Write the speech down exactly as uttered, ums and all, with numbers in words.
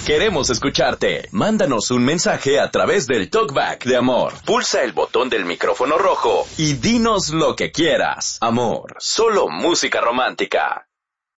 Queremos escucharte. Mándanos un mensaje a través del Talkback de Amor. Pulsa el botón del micrófono rojo y dinos lo que quieras. Amor, solo música romántica.